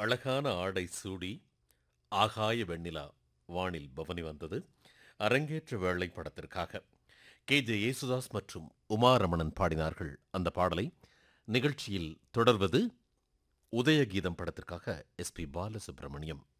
அழகான ஆடை சூடி ஆகாய வெண்ணிலா வானில் பவனி வந்தது அரங்கேற்ற வேளை படத்திற்காக கே.ஜே. யேசுதாஸ் மற்றும் உமா ரமணன் பாடினார்கள் அந்த பாடலை. நிகழ்ச்சியில் தொடர்வது உதயகீதம் படத்திற்காக எஸ்.பி. பாலசுப்ரமணியம்.